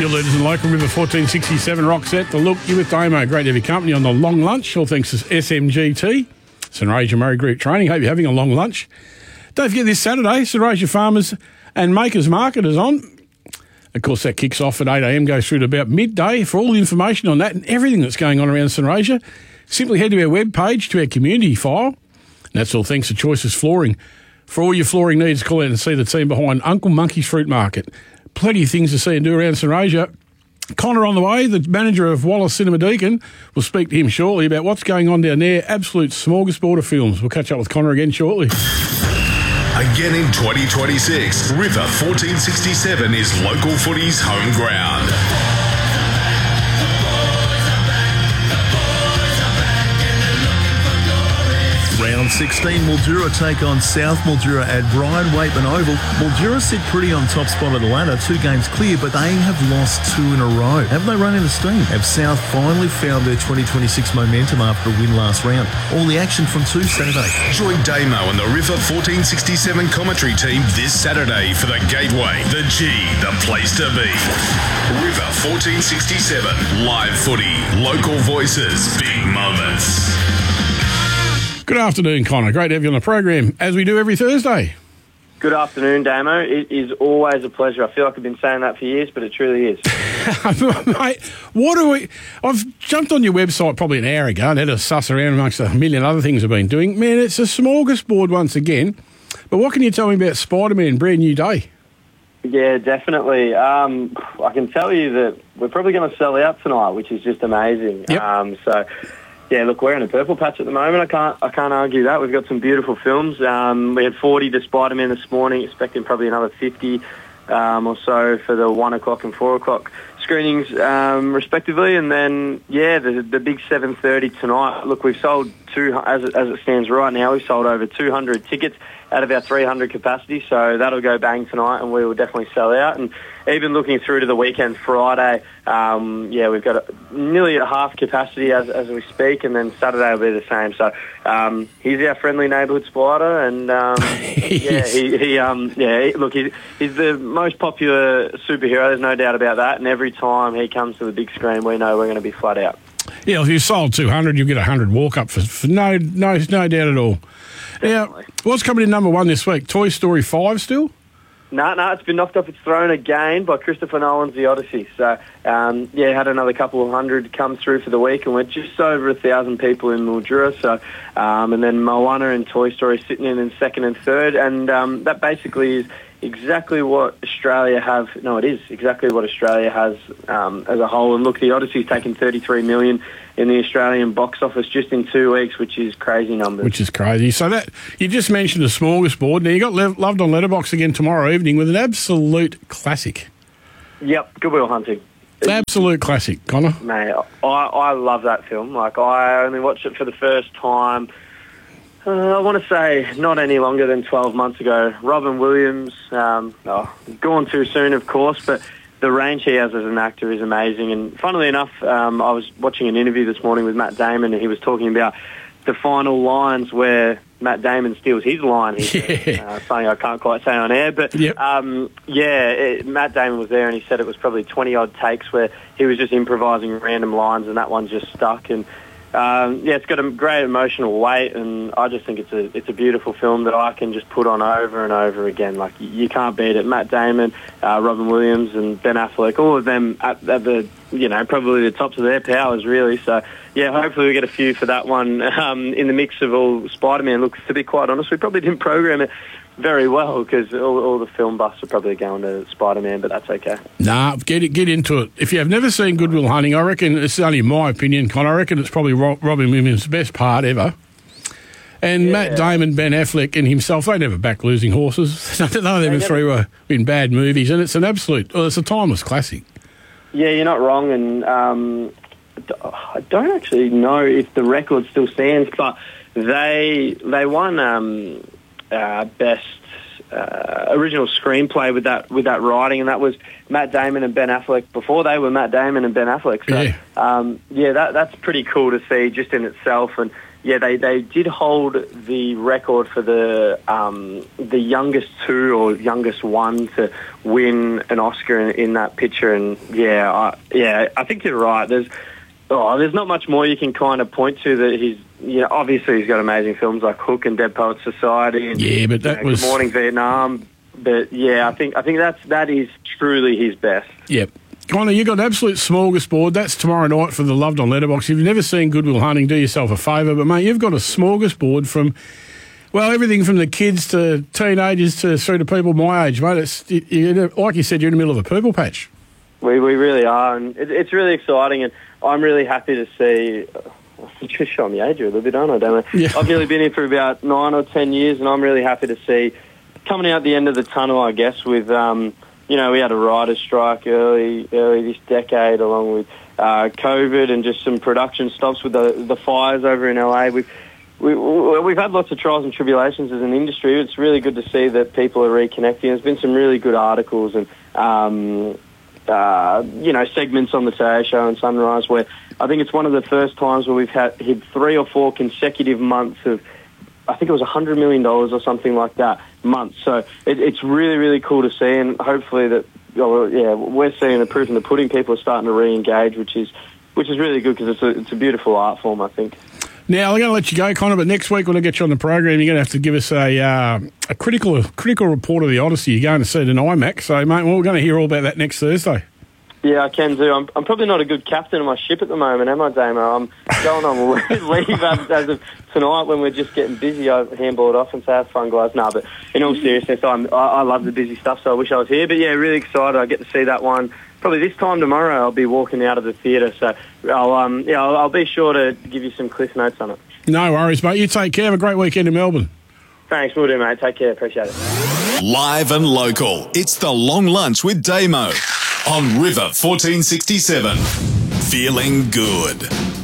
Your leaders and local River 1467 rock set. The Look, you with Damo. Great to have your company on the long lunch. All thanks to SMGT, St Rasia Murray Group Training. Hope you're having a long lunch. Don't forget this Saturday, St Rasia Farmers and Makers Market is on. Of course, that kicks off at 8 a.m, goes through to about midday. For all the information on that and everything that's going on around St Rasia, simply head to our webpage, to our community file. And that's all thanks to Choices Flooring. For all your flooring needs, call out and see the team behind Uncle Monkey's Fruit Market. Plenty of things to see and do around St Rasia. Connor on the way, the manager of Wallace Cinema Deakin. We'll speak to him shortly about what's going on down there. Absolute smorgasbord of films. We'll catch up with Connor again shortly. Again in 2026, River 1467 is local footy's home ground. Round 16, Mildura take on South Mildura at Brian Waitman Oval. Mildura sit pretty on top spot of the ladder, 2 games clear, but they have lost 2 in a row. Have they run out of steam? Have South finally found their 2026 momentum after a win last round? All the action from 2 Saturday. Join Damo and the River 1467 commentary team this Saturday for the Gateway, the G, the place to be. River 1467, live footy, local voices, big moments. Good afternoon, Connor. Great to have you on the program, as we do every Thursday. Good afternoon, Damo. It is always a pleasure. I feel like I've been saying that for years, but it truly is. Mate, what do we... I've jumped on your website probably an hour ago and had a suss around amongst a million other things I've been doing. Man, it's a smorgasbord once again. But what can you tell me about Spider-Man Brand New Day? Yeah, definitely. I can tell you that we're probably going to sell out tonight, which is just amazing. Yep. Yeah, look, we're in a purple patch at the moment. I can't argue that. We've got some beautiful films. We had 40 to Spider-Man this morning, expecting probably another 50 or so for the 1 o'clock and 4 o'clock screenings, respectively. And then, yeah, the big 7:30 tonight. Look, we've sold, as it stands right now, we've sold over 200 tickets out of our 300 capacity. So that'll go bang tonight, and we will definitely sell out. And even looking through to the weekend, Friday, we've got nearly at half capacity as we speak, and then Saturday will be the same. So he's our friendly neighbourhood spider, and he's the most popular superhero. There's no doubt about that. And every time he comes to the big screen, we know we're going to be flat out. Yeah, if you sold 200, you'll get 100 walk-up for no doubt at all. Definitely. Now, what's coming in number 1 this week? Toy Story 5 still? No, it's been knocked off its throne again by Christopher Nolan's The Odyssey. So, had another couple of hundred come through for the week, and we're just over 1,000 people in Mildura. So, and then Moana and Toy Story sitting in second and third, and that basically is exactly what Australia have. No, it is exactly what Australia has as a whole. And look, The Odyssey's taken $33 million in the Australian box office just in 2 weeks, which is crazy numbers. Which is crazy. So that you just mentioned the smorgasbord. Now you got Loved on Letterboxd again tomorrow evening with an absolute classic. Yep, Good Will Hunting. Absolute classic, Connor. Mate, I love that film. Like, I only watched it for the first time. I want to say not any longer than 12 months ago. Robin Williams, gone too soon, of course, but the range he has as an actor is amazing. And funnily enough, I was watching an interview this morning with Matt Damon, and he was talking about the final lines where Matt Damon steals his line. Something I can't quite say on air, but yep. Matt Damon was there, and he said it was probably 20-odd takes where he was just improvising random lines, and that one just stuck. And it's got a great emotional weight, and I just think it's a beautiful film that I can just put on over and over again. Like, you can't beat it. Matt Damon, Robin Williams, and Ben Affleck, all of them at the probably the tops of their powers, really. So yeah, hopefully we get a few for that one in the mix of all Spider-Man. Look, to be quite honest, we probably didn't program it very well because all the film buffs are probably going to Spider-Man, but that's okay. Nah, get into it. If you have never seen Good Will Hunting, I reckon, it's only my opinion, Con, I reckon it's probably Robin Williams' best part ever. And Matt Damon, Ben Affleck and himself, they never back losing horses. None of them three were in bad movies, and it's an absolute, it's a timeless classic. Yeah, you're not wrong, and I don't actually know if the record still stands, but they won best original screenplay with that writing, and that was Matt Damon and Ben Affleck before they were Matt Damon and Ben Affleck. So, that's pretty cool to see just in itself. And yeah, they did hold the record for the youngest two or youngest one to win an Oscar in that picture. And I think you're right. There's not much more you can kind of point to that he's. Obviously he's got amazing films like Hook and Dead Poets Society. And, but that was Good Morning Vietnam. But I think that is truly his best. Yep. Connor, you've got an absolute smorgasbord. That's tomorrow night for the Loved on Letterboxd. If you've never seen Good Will Hunting, do yourself a favour. But, mate, you've got a smorgasbord from, well, everything from the kids to teenagers to through to people my age, mate. Like you said, you're in the middle of a purple patch. We really are, and it's really exciting, and I'm really happy to see... I'm just showing the age a little bit, aren't I, Damo? Yeah. I've nearly been here for about 9 or 10 years, and I'm really happy to see coming out the end of the tunnel, I guess, with, we had a writer's strike early this decade, along with COVID and just some production stops with the fires over in LA. We've had lots of trials and tribulations as an industry. It's really good to see that people are reconnecting. There's been some really good articles and, segments on the Today Show and Sunrise where I think it's one of the first times where we've hit 3 or 4 consecutive months of, I think it was $100 million or something like that month. So it's really, really cool to see, and hopefully that, we're seeing the proof in the pudding. People are starting to re-engage, which is really good because it's a beautiful art form, I think. Now, I'm going to let you go, Connor, but next week when I get you on the program, you're going to have to give us a critical report of the Odyssey. You're going to see it in IMAX. So, mate, we're going to hear all about that next Thursday. Yeah, I can do. I'm probably not a good captain of my ship at the moment, am I, Damo? I'm going on leave as of tonight when we're just getting busy. I handball it off and say, have fun, guys. No, but in all seriousness, I love the busy stuff, so I wish I was here. But, yeah, really excited. I get to see that one. Probably this time tomorrow I'll be walking out of the theatre, so I'll be sure to give you some cliff notes on it. No worries, mate. You take care. Have a great weekend in Melbourne. Thanks, will do, mate. Take care. Appreciate it. Live and local. It's the Long Lunch with Damo on River 1467. Feeling good.